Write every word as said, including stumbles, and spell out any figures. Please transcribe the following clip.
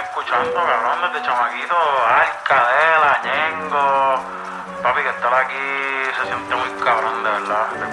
escuchando, cabrón, desde chamaquito, Arcadela, Ñengo. Papi, que estar aquí se siente muy cabrón, de verdad.